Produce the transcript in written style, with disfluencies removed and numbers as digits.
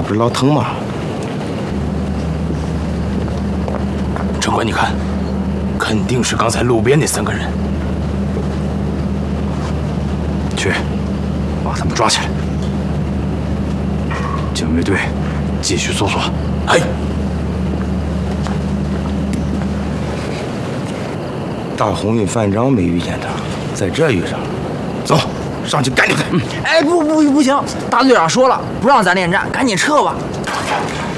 不是老疼吗？ 长官，你看，肯定是刚才路边那3个人。 去，把他们抓起来。警卫队继续搜索。 哎。 大红运反正没遇见他，在这遇上了。走，上去干掉他！ 哎，不行，大队长说了，不让咱恋战，赶紧撤吧。